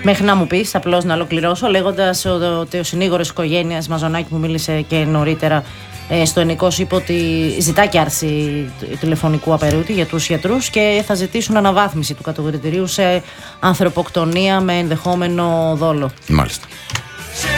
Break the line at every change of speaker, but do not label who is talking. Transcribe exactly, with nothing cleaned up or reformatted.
Μέχρι να μου πεις, απλώς να ολοκληρώσω, λέγοντας ότι ο συνήγορος οικογένειας Μαζονάκη που μίλησε και νωρίτερα στο Ενικός είπε ότι ζητά και άρση τηλεφωνικού απερούτη για τους γιατρούς και θα ζητήσουν αναβάθμιση του κατηγορητηρίου σε ανθρωποκτονία με ενδεχόμενο δόλο.
Μάλιστα.